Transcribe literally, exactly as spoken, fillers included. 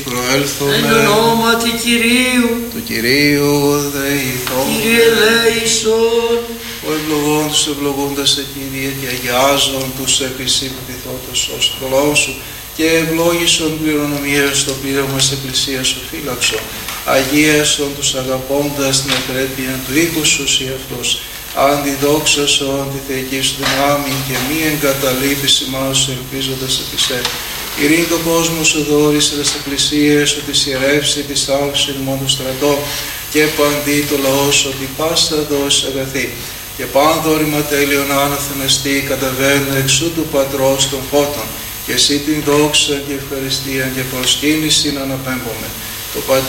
Προέλθομαι εν ονόματι Κυρίου, του Κυρίου δεηθώ. Κύριε ελέησον. Ο ευλογών τους ευλογούντας σε Κύριε και αγιάζων τους επισύπηθότος ως το λαό σου και ευλόγησον κληρονομίας στο πλήρωμα σε πλησία σου φύλαξον. Αγίασον τους αγαπώντας την ακρέπεια του οίκου σου σοι αυτός. Αντιδόξασον τη θεϊκή σου δυνάμει και μη εγκαταλείπεις ημάς ελπίζοντας επί σε. Ειρήνη τον κόσμο σου δόρισε σε πλησίες σου της ιερεύση της άφησης ημών του στρατό και παντί το λαό σου ότι πάσα δώσει αγαθή. Και παν δόρημα τέλειον άναθεναστή καταβαίνουν εξού του Πατρός των φώτων και εσύ την δόξα και ευχαριστία και προσκύνηση να αναπέμπουμε. Το Πατρί